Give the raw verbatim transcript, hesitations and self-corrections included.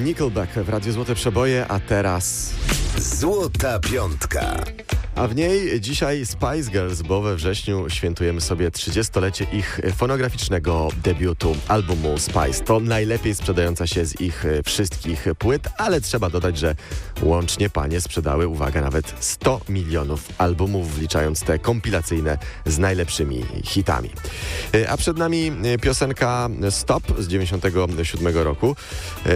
Nickelback w Radiu Złote Przeboje, a teraz... Złota Piątka. A w niej dzisiaj Spice Girls, bo we wrześniu świętujemy sobie trzydziestolecie ich fonograficznego debiutu, albumu Spice. To najlepiej sprzedająca się z ich wszystkich płyt, ale trzeba dodać, że łącznie panie sprzedały, uwaga, nawet sto milionów albumów, wliczając te kompilacyjne z najlepszymi hitami. A przed nami piosenka Stop z dziewięćdziesiątego siódmego roku.